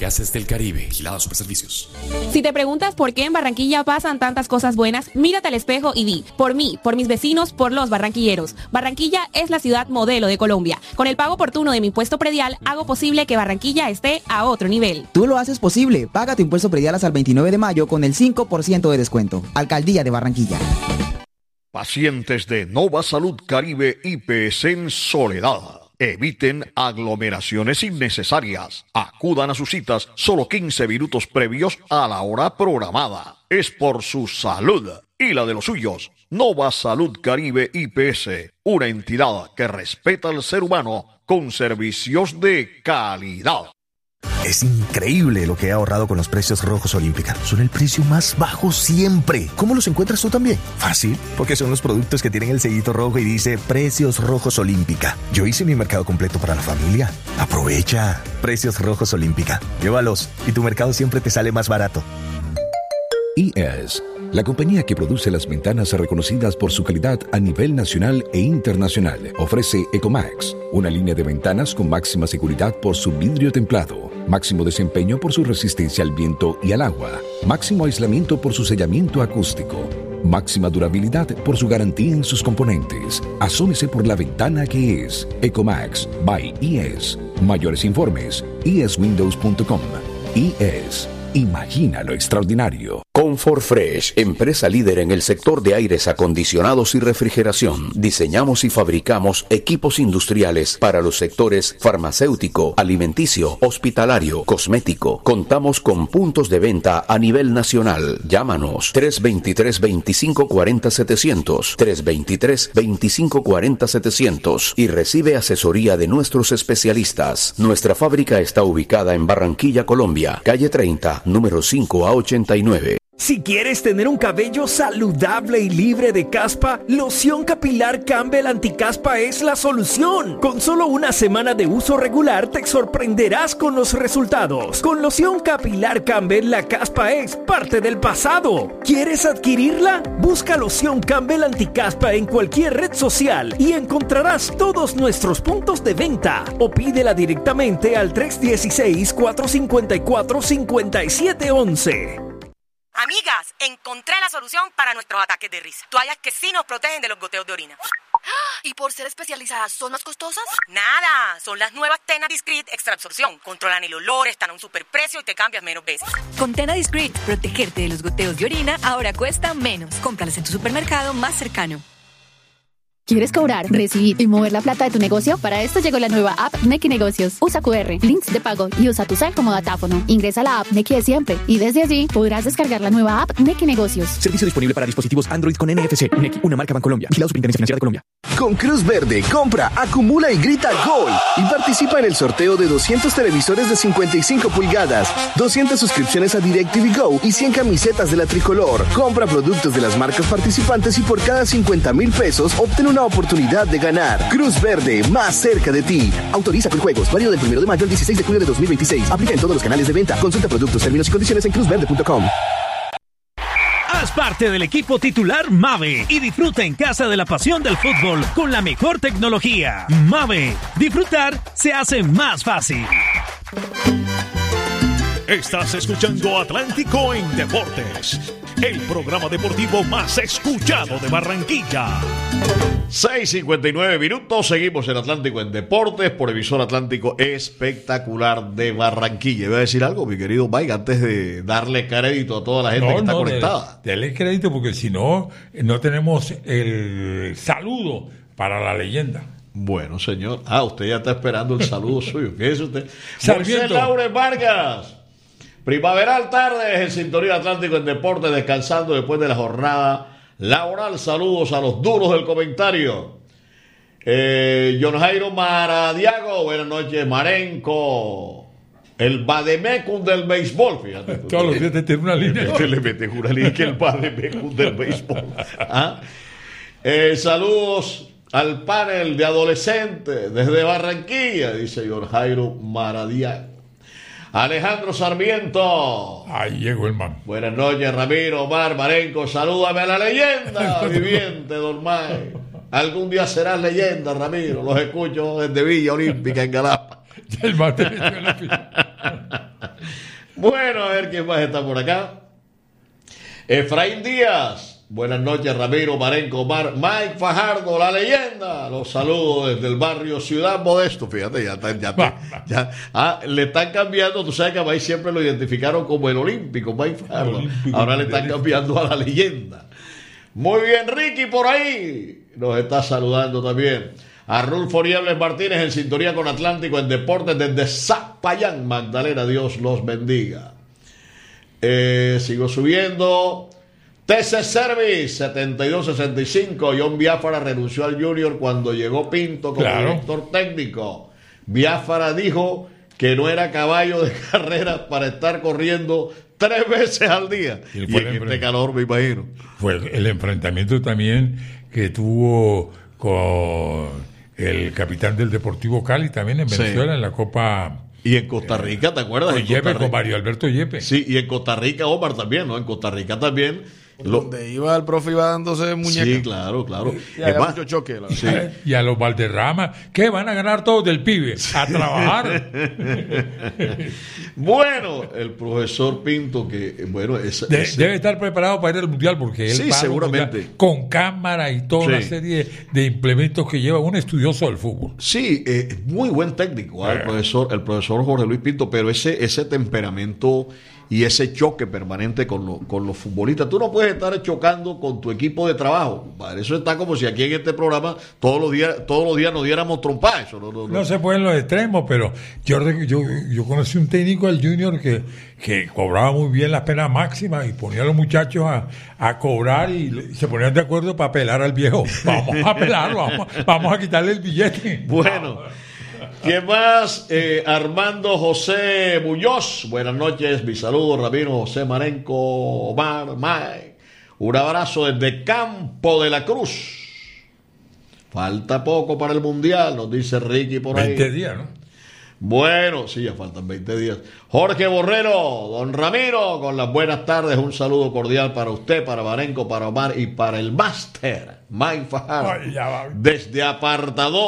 Gases del Caribe. Vigilado Superservicios. Si te preguntas por qué en Barranquilla pasan tantas cosas buenas, mírate al espejo y di, por mí, por mis vecinos, por los barranquilleros. Barranquilla es la ciudad modelo de Colombia. Con el pago oportuno de mi impuesto predial, hago posible que Barranquilla esté a otro nivel. Tú lo haces posible. Paga tu impuesto predial hasta el 29 de mayo con el 5% de descuento. Alcaldía de Barranquilla. Pacientes de Nova Salud Caribe IPS en Soledad. Eviten aglomeraciones innecesarias. Acudan a sus citas solo 15 minutos previos a la hora programada. Es por su salud y la de los suyos. Nova Salud Caribe IPS, una entidad que respeta al ser humano con servicios de calidad. Es increíble lo que he ahorrado con los precios Rojos Olímpica. Son el precio más bajo siempre. ¿Cómo los encuentras tú también? Fácil, porque son los productos que tienen el sellito rojo y dice Precios Rojos Olímpica. Yo hice mi mercado completo para la familia. Aprovecha. Precios Rojos Olímpica. Llévalos y tu mercado siempre te sale más barato. IES, la compañía que produce las ventanas reconocidas por su calidad a nivel nacional e internacional, ofrece Ecomax, una línea de ventanas con máxima seguridad por su vidrio templado, máximo desempeño por su resistencia al viento y al agua, máximo aislamiento por su sellamiento acústico, máxima durabilidad por su garantía en sus componentes. Asómese por la ventana que es Ecomax by IES. Mayores informes, ieswindows.com. IES. Imagina lo extraordinario. Comfort Fresh, empresa líder en el sector de aires acondicionados y refrigeración. Diseñamos y fabricamos equipos industriales para los sectores farmacéutico, alimenticio, hospitalario, cosmético. Contamos con puntos de venta a nivel nacional. Llámanos 323-2540-700, 323-2540-700 y recibe asesoría de nuestros especialistas. Nuestra fábrica está ubicada en Barranquilla, Colombia, calle 30, número 5 a 89. Si quieres tener un cabello saludable y libre de caspa, Loción Capilar Campbell Anticaspa es la solución. Con solo una semana de uso regular te sorprenderás con los resultados. Con Loción Capilar Campbell la caspa es parte del pasado. ¿Quieres adquirirla? Busca Loción Campbell Anticaspa en cualquier red social y encontrarás todos nuestros puntos de venta. O pídela directamente al 316-454-5711. Amigas, encontré la solución para nuestros ataques de risa. Toallas que sí nos protegen de los goteos de orina. ¿Y por ser especializadas son más costosas? Nada, son las nuevas Tena Discreet Extra Absorción. Controlan el olor, están a un superprecio y te cambias menos veces. Con Tena Discreet, protegerte de los goteos de orina ahora cuesta menos. Cómpralas en tu supermercado más cercano. ¿Quieres cobrar, recibir y mover la plata de tu negocio? Para esto llegó la nueva app Nequi Negocios. Usa QR, links de pago y usa tu cel como datáfono. Ingresa a la app Nequi de siempre y desde allí podrás descargar la nueva app Nequi Negocios. Servicio disponible para dispositivos Android con NFC. Nequi, una marca Bancolombia. Vigilado Superintendencia Financiera de Colombia. Con Cruz Verde, compra, acumula y grita GOL. Y participa en el sorteo de 200 televisores de 55 pulgadas, 200 suscripciones a DirecTV Go y 100 camisetas de la tricolor. Compra productos de las marcas participantes y por cada 50,000 pesos obtén una oportunidad de ganar. Cruz Verde, más cerca de ti. Autoriza con juegos. Válido del 1 de mayo al 16 de julio de 2026. Aplica en todos los canales de venta. Consulta productos, términos y condiciones en cruzverde.com. Haz parte del equipo titular Mave y disfruta en casa de la pasión del fútbol con la mejor tecnología. Mave, disfrutar se hace más fácil. Estás escuchando Atlántico en Deportes, el programa deportivo más escuchado de Barranquilla. 6:59 minutos, seguimos en Atlántico en Deportes por emisor Atlántico espectacular de Barranquilla. ¿Iba a decir algo, mi querido Mike, antes de darle crédito a toda la gente que está conectada? Dale crédito porque si no, no tenemos el saludo para la leyenda. Bueno, señor. Usted ya está esperando el saludo suyo. ¿Qué es usted? Sarmiento. Moisés Laures Vargas. Primaveral tardes en sintonía Atlántico en Deportes, descansando después de la jornada laboral. Saludos a los duros del comentario. John Jairo Maradiago, buenas noches. Marenco, el Bademecum del béisbol, fíjate. Todos los días te tiene una línea. Le metes una línea que el Bademecum del béisbol. Saludos al panel de adolescentes desde Barranquilla, dice John Jairo Maradiago. Alejandro Sarmiento. Ahí llegó el man. Buenas noches, Ramiro, Omar, Marenco. Salúdame a la leyenda viviente, Don May. Algún día serás leyenda, Ramiro. Los escucho desde Villa Olímpica en Galapa. El man te metió en la Bueno, a ver quién más está por acá. Efraín Díaz. Buenas noches, Ramiro, Marenco, Omar. Mike Fajardo, la leyenda. Los saludo desde el barrio Ciudad Modesto. Fíjate, le están cambiando. Tú sabes que a Mike siempre lo identificaron como el olímpico, Mike Fajardo. Ahora le están cambiando a la leyenda. Muy bien, Ricky, por ahí. Nos está saludando también. A Rulfo Niebles Martínez en sintonía con Atlántico en Deportes desde Zapayán, Magdalena. Dios los bendiga. Sigo subiendo. TC Service 7265. John Biafara renunció al Junior cuando llegó Pinto como director técnico. Biafara dijo que no era caballo de carrera para estar corriendo 3 veces al día. Y en este calor, me imagino. Fue el enfrentamiento también que tuvo con el capitán del Deportivo Cali también en Venezuela, en la Copa. Y en Costa Rica, ¿te acuerdas? Con Yepes, con Mario Alberto Yepes. Sí, y en Costa Rica, Omar también, ¿no? En Costa Rica también. Donde iba el profe iba dándose muñeca. Sí, claro. Y había mucho choque. Sí. Y a los Valderrama, ¿qué van a ganar todos del pibe? A trabajar. Bueno, el profesor Pinto, que bueno, debe estar preparado para ir al Mundial, porque él sí, seguramente. Con cámara y toda una serie de implementos que lleva un estudioso del fútbol. Sí, muy buen técnico, el profesor Jorge Luis Pinto, pero ese temperamento y ese choque permanente con los futbolistas. Tú no puedes estar chocando con tu equipo de trabajo. Eso está como si aquí en este programa todos los días nos diéramos trompa. Eso no se puede en los extremos, pero yo conocí un técnico del Junior que cobraba muy bien las penas máximas y ponía a los muchachos a cobrar y se ponían de acuerdo para pelar al viejo. Vamos a pelarlo, vamos a quitarle el billete. Bueno. ¿Quién más? Armando José Muñoz. Buenas noches, mi saludo, Ramiro, José Marenco, Omar, Mike. Un abrazo desde Campo de la Cruz. Falta poco para el Mundial, nos dice Ricky por ahí. 20 días, ¿no? Bueno, sí, ya faltan 20 días. Jorge Borrero, don Ramiro, con las buenas tardes. Un saludo cordial para usted, para Marenco, para Omar y para el máster, Mike Fajardo. Desde Apartador.